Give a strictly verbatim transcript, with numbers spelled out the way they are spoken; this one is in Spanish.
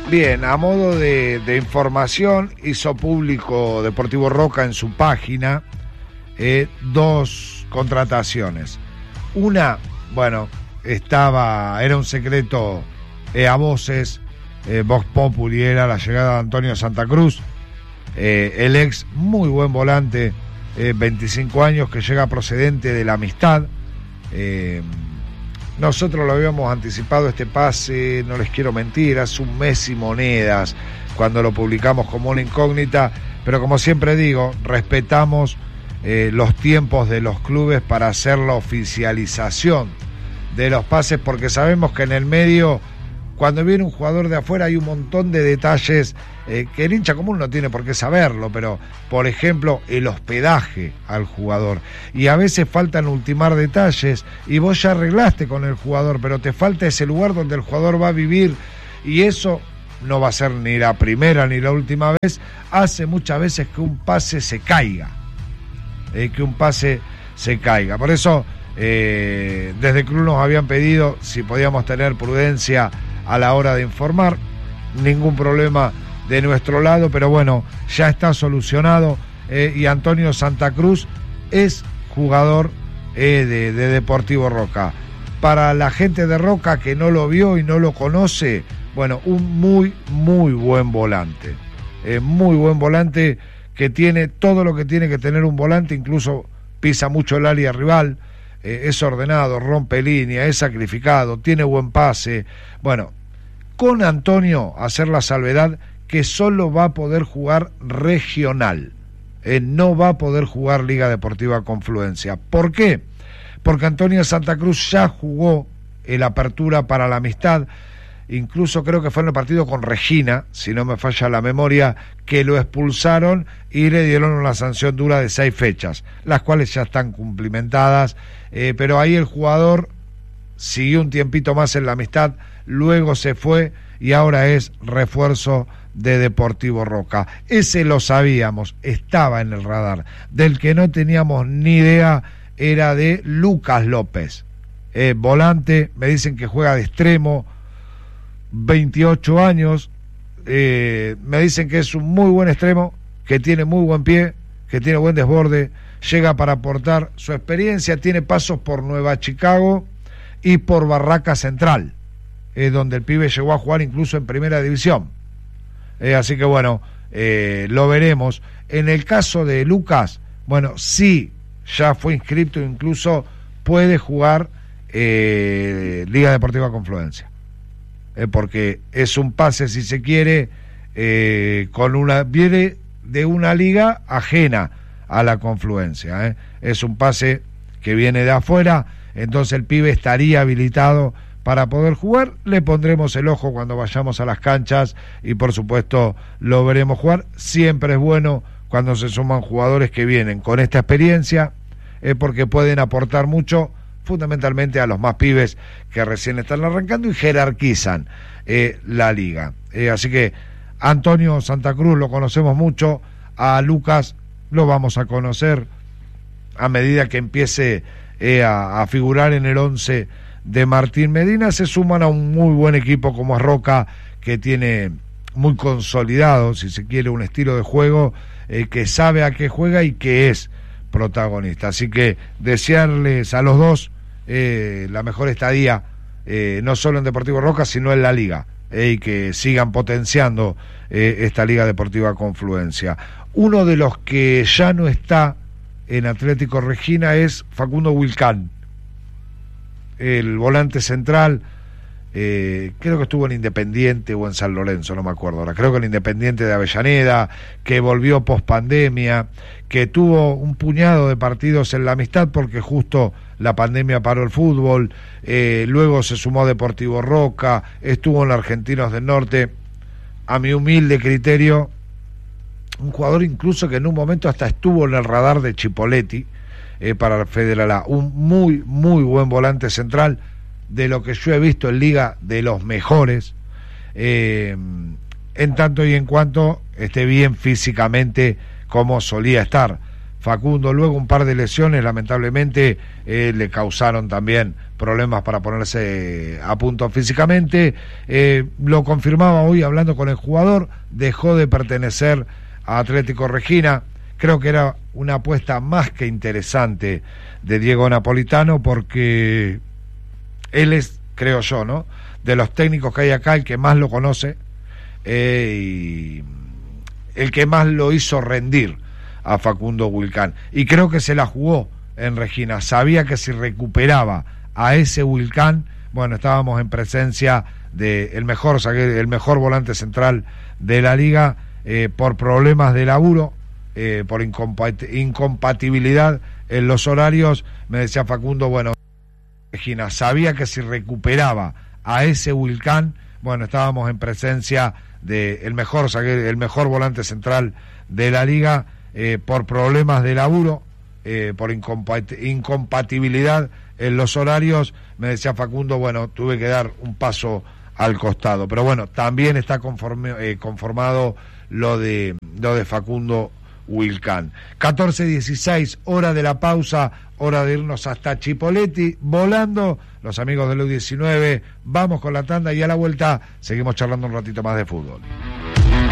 Bien, a modo de, de información, hizo público Deportivo Roca en su página eh, dos contrataciones. Una, bueno, estaba, era un secreto eh, a voces, eh, Vox Populi, era la llegada de Antonio Santa Cruz, eh, el ex muy buen volante, eh, veinticinco años, que llega procedente de la Amistad. Eh, nosotros lo habíamos anticipado este pase, no les quiero mentir, hace un mes y monedas, cuando lo publicamos como una incógnita, pero como siempre digo, respetamos eh, los tiempos de los clubes para hacer la oficialización de los pases, porque sabemos que en el medio, cuando viene un jugador de afuera, hay un montón de detalles eh, que el hincha común no tiene por qué saberlo, pero, por ejemplo, el hospedaje al jugador. Y a veces faltan ultimar detalles, y vos ya arreglaste con el jugador, pero te falta ese lugar donde el jugador va a vivir, y eso no va a ser ni la primera ni la última vez. Hace muchas veces que un pase se caiga, eh, que un pase se caiga. Por eso, eh, desde Club nos habían pedido si podíamos tener prudencia a la hora de informar. Ningún problema de nuestro lado, pero bueno, ya está solucionado, eh, y Antonio Santa Cruz es jugador eh, de, de Deportivo Roca. Para la gente de Roca que no lo vio y no lo conoce, bueno, un muy, muy buen volante, eh, muy buen volante, que tiene todo lo que tiene que tener un volante, incluso pisa mucho el área rival, eh, es ordenado, rompe línea, es sacrificado, tiene buen pase. Bueno, con Antonio, hacer la salvedad que solo va a poder jugar regional, eh, no va a poder jugar Liga Deportiva Confluencia. ¿Por qué? Porque Antonio Santa Cruz ya jugó el Apertura para la Amistad, incluso creo que fue en el partido con Regina, si no me falla la memoria, que lo expulsaron y le dieron una sanción dura de seis fechas, las cuales ya están cumplimentadas, eh, pero ahí el jugador siguió un tiempito más en la Amistad, luego se fue y ahora es refuerzo de Deportivo Roca. Ese lo sabíamos, estaba en el radar. Del que no teníamos ni idea era de Lucas López, eh, volante, me dicen que juega de extremo, veintiocho años, eh, me dicen que es un muy buen extremo, que tiene muy buen pie, que tiene buen desborde, llega para aportar su experiencia, tiene pasos por Nueva Chicago y por Barraca Central, eh, donde el pibe llegó a jugar incluso en primera división, eh, así que bueno, eh, lo veremos. En el caso de Lucas, bueno, sí, ya fue inscrito, incluso puede jugar eh, Liga Deportiva Confluencia, eh, porque es un pase, si se quiere, eh, con una, viene de una liga ajena a la Confluencia, eh. es un pase que viene de afuera, entonces el pibe estaría habilitado para poder jugar. Le pondremos el ojo cuando vayamos a las canchas y por supuesto lo veremos jugar. Siempre es bueno cuando se suman jugadores que vienen con esta experiencia, eh, porque pueden aportar mucho, fundamentalmente a los más pibes que recién están arrancando y jerarquizan eh, la liga. Eh, así que Antonio Santa Cruz lo conocemos mucho, a Lucas lo vamos a conocer a medida que empiece eh, a, a figurar en el once de Martín Medina. Se suman a un muy buen equipo como es Roca, que tiene muy consolidado, si se quiere, un estilo de juego, eh, que sabe a qué juega y que es protagonista. Así que desearles a los dos eh, la mejor estadía, eh, no solo en Deportivo Roca, sino en la liga, eh, y que sigan potenciando eh, esta Liga Deportiva Confluencia. Uno de los que ya no está en Atlético Regina es Facundo Wilcán, el volante central, eh, creo que estuvo en Independiente o en San Lorenzo, no me acuerdo ahora, creo que en Independiente de Avellaneda, que volvió post pandemia, que tuvo un puñado de partidos en la Amistad porque justo la pandemia paró el fútbol, eh, luego se sumó a Deportivo Roca, estuvo en Argentinos del Norte. A mi humilde criterio, un jugador incluso que en un momento hasta estuvo en el radar de Chipoletti, eh, para el Federal A, un muy, muy buen volante central, de lo que yo he visto en Liga, de los mejores, eh, en tanto y en cuanto esté bien físicamente como solía estar, Facundo, luego un par de lesiones, lamentablemente, eh, le causaron también problemas para ponerse a punto físicamente. Eh, lo confirmaba hoy hablando con el jugador, dejó de pertenecer a Atlético Regina. Creo que era una apuesta más que interesante de Diego Napolitano, porque él es, creo yo, ¿no?, de los técnicos que hay acá, el que más lo conoce, eh, y el que más lo hizo rendir a Facundo Wilcán, y creo que se la jugó en Regina. Sabía que si recuperaba a ese Wilcán, bueno, estábamos en presencia de el mejor el mejor volante central de la liga. Eh, por problemas de laburo, eh, por incompat- incompatibilidad en los horarios, me decía Facundo, bueno, Regina, sabía que si recuperaba a ese Wilcán, bueno, estábamos en presencia de el mejor el mejor volante central de la liga. Eh, por problemas de laburo, eh, por incompat- incompatibilidad en los horarios, me decía Facundo, bueno, tuve que dar un paso al costado. Pero bueno, también está conforme, eh, conformado lo de, lo de Facundo Wilcán. catorce dieciséis, hora de la pausa, hora de irnos hasta Chipoleti, volando. Los amigos del U diecinueve, vamos con la tanda y a la vuelta seguimos charlando un ratito más de fútbol.